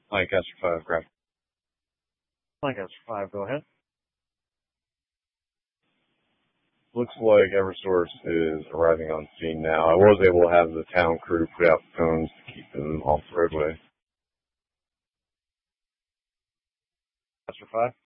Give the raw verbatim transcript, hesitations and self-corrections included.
Lancaster five, grab. Lancaster five, go ahead. Looks like Eversource is arriving on scene now. I was able to have the town crew put out the cones to keep them off the roadway. Lancaster five.